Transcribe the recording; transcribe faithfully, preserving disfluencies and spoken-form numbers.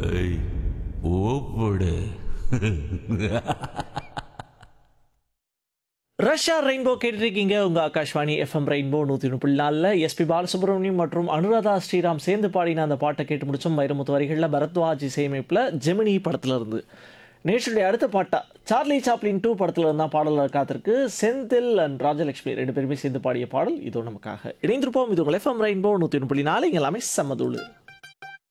ஏய் ஓப்படு. Russia rainbow கேட்டுருக்கீங்க உங்கள் ஆகாஷ்வாணி எஃப்எம் ரெயின்போ நூற்றி முப்பது நாலில் எஸ்பி பாலசுப்ரமணியம் மற்றும் அனுராதா ஸ்ரீராம் சேர்ந்து பாடின அந்த பாட்டை கேட்டு முடிச்சோம். வைரமுத்து வரிகளில் பரத்வாஜ் இசையமைப்பில் ஜெமினி படத்தில் இருந்து. நேற்றுடைய அடுத்த பாட்டா சார்லி சாப்ளின் டூ படத்தில் இருந்தால் பாடலர் காத்திருக்கு. செந்தில் அண்ட் ராஜலட்சுமி ரெண்டு பேருமே சேர்ந்து பாடிய பாடல் இதோ நமக்காக. இணைந்திருப்போம். இது உங்கள் எஃப்எம் ரெயின்போ நூற்றி முப்பது நாலு. இங்கே எல்லாமே சம்மதூள்.